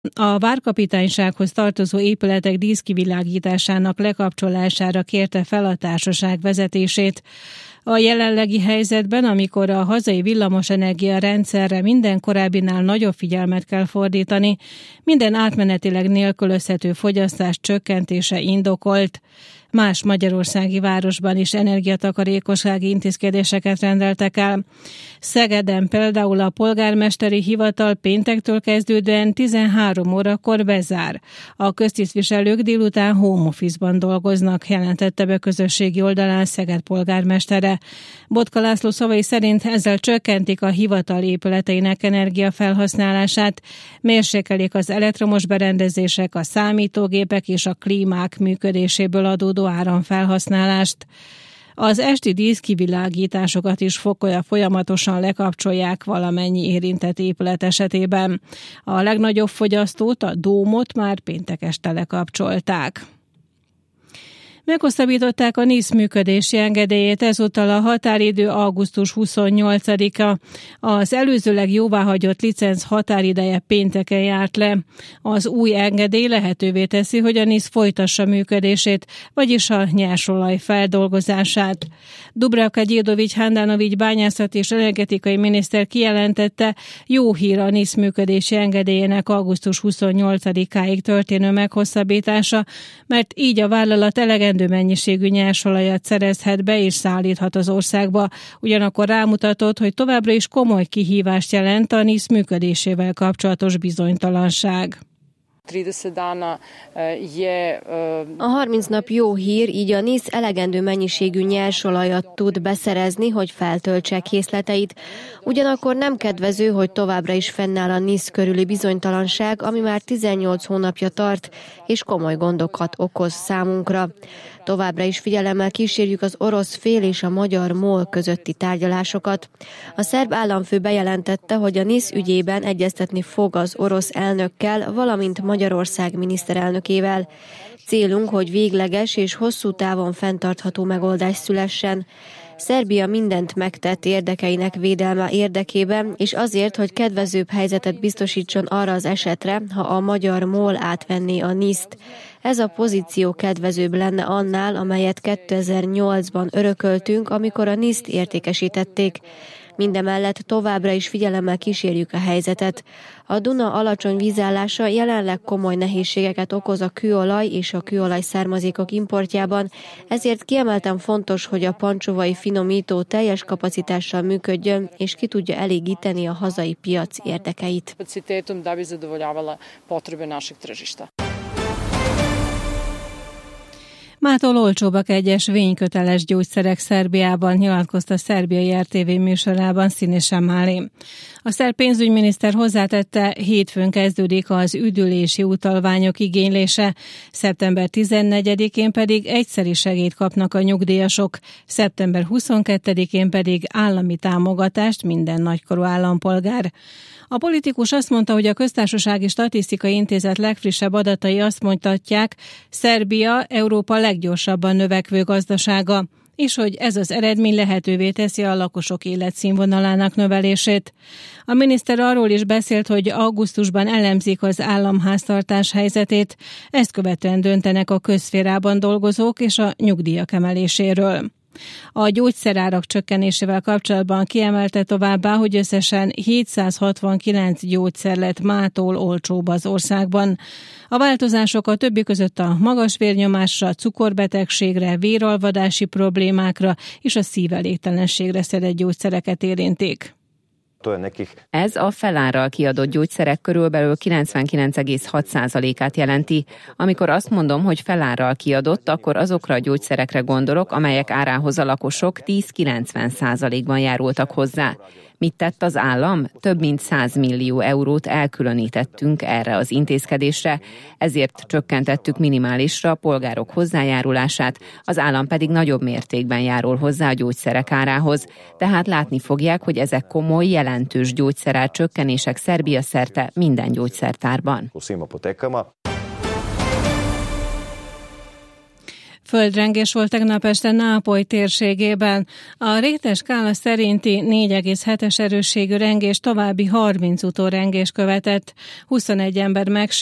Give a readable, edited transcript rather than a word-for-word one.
A várkapitánysághoz tartozó épületek díszkivilágításának lekapcsolására kérte fel a társaság vezetését. A jelenlegi helyzetben, amikor a hazai villamosenergia rendszerre minden korábbinál nagyobb figyelmet kell fordítani, minden átmenetileg nélkülözhető fogyasztás csökkentése indokolt. Más magyarországi városban is energiatakarékossági intézkedéseket rendeltek el. Szegeden például a polgármesteri hivatal péntektől kezdődően 13 órakor bezár. A köztisztviselők délután home office-ban dolgoznak, jelentette be közösségi oldalán Szeged polgármestere. Botka László szavai szerint ezzel csökkentik a hivatal épületeinek energiafelhasználását, mérsékelik az elektromos berendezések, a számítógépek és a klímák működéséből adódó áramfelhasználást. Az esti díszkivilágításokat is folyamatosan lekapcsolják valamennyi érintett épület esetében. A legnagyobb fogyasztót, a Dómot már péntek este lekapcsolták. Meghosszabbították a NISZ működési engedélyét, ezúttal a határidő augusztus 28-a. Az előzőleg jóváhagyott licenc határideje pénteken járt le. Az új engedély lehetővé teszi, hogy a NISZ folytassa működését, vagyis a nyersolaj feldolgozását. Dubravka Gyirdovics-Handanovics bányászat és energetikai miniszter kijelentette, jó hír a NISZ működési engedélyének augusztus 28-áig történő meghosszabbítása, mert így a vállalat elegendő mennyiségű nyersolajat szerezhet be és szállíthat az országba. Ugyanakkor rámutatott, hogy továbbra is komoly kihívást jelent a NISZ működésével kapcsolatos bizonytalanság. A 30 nap jó hír, így a NISZ elegendő mennyiségű nyersolajat tud beszerezni, hogy feltöltse készleteit. Ugyanakkor nem kedvező, hogy továbbra is fennáll a NISZ körüli bizonytalanság, ami már 18 hónapja tart, és komoly gondokat okoz számunkra. Továbbra is figyelemmel kísérjük az orosz fél és a magyar MOL közötti tárgyalásokat. A szerb államfő bejelentette, hogy a NISZ ügyében egyeztetni fog az orosz elnökkel, valamint Magyarország miniszterelnökével. Célunk, hogy végleges és hosszú távon fenntartható megoldás szülessen. Szerbia mindent megtett érdekeinek védelme érdekében, és azért, hogy kedvezőbb helyzetet biztosítson arra az esetre, ha a magyar MOL átvenné a NISZ-t. Ez a pozíció kedvezőbb lenne annál, amelyet 2008-ban örököltünk, amikor a NISZ-t értékesítették. Mindemellett továbbra is figyelemmel kísérjük a helyzetet. A Duna alacsony vízállása jelenleg komoly nehézségeket okoz a kőolaj és a kőolaj származékok importjában, ezért kiemelten fontos, hogy a pancsovai finomító teljes kapacitással működjön, és ki tudja elégíteni a hazai piac érdekeit. Mától olcsóbbak egyes vényköteles gyógyszerek Szerbiában, nyilatkozta a szerbiai RTV műsorában Siniša Mali. A szerb pénzügyminiszter hozzátette, hétfőn kezdődik az üdülési utalványok igénylése, szeptember 14-én pedig egyszeri segélyt kapnak a nyugdíjasok, szeptember 22-én pedig állami támogatást minden nagykorú állampolgár. A politikus azt mondta, hogy a Köztársasági Statisztikai Intézet legfrissebb adatai azt mutatják, Szerbia Európa leggyorsabban növekvő gazdasága, és hogy ez az eredmény lehetővé teszi a lakosok életszínvonalának növelését. A miniszter arról is beszélt, hogy augusztusban elemzik az államháztartás helyzetét, ezt követően döntenek a közszférában dolgozók és a nyugdíjak emeléséről. A gyógyszerárak csökkenésével kapcsolatban kiemelte továbbá, hogy összesen 769 gyógyszer lett mától olcsóbb az országban. A változások a többi között a magas vérnyomásra, cukorbetegségre, véralvadási problémákra és a szívelégtelenségre szedett gyógyszereket érintik. Ez a felárral kiadott gyógyszerek körülbelül 99,6%-át jelenti. Amikor azt mondom, hogy felárral kiadott, akkor azokra a gyógyszerekre gondolok, amelyek árához a lakosok 10-90%-ban járultak hozzá. Mit tett az állam? Több mint 100 millió eurót elkülönítettünk erre az intézkedésre, ezért csökkentettük minimálisra a polgárok hozzájárulását, az állam pedig nagyobb mértékben járul hozzá a gyógyszerek árához. Tehát látni fogják, hogy ezek komoly, jelentős gyógyszerár csökkenések Szerbia szerte minden gyógyszertárban. Földrengés volt tegnap este Nápoly térségében. A Richter skála szerinti 4,7-es erősségű rengés további 30 utórengés követett. 21 ember megsérült.